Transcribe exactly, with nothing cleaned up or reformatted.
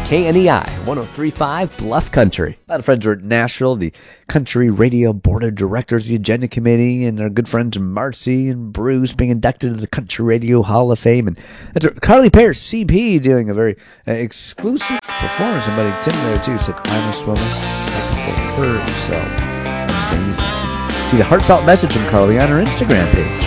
K N E I one oh three point five Bluff Country. A lot of friends are at Nashville, the Country Radio Board of Directors, the Agenda Committee, and our good friends Marcy and Bruce being inducted to the Country Radio Hall of Fame. And that's Carly Pear, C P, doing a very uh, exclusive performance. Somebody, Tim there too, said, I'm a swimmer for herself. Amazing. See the heartfelt message from Carly on her Instagram page.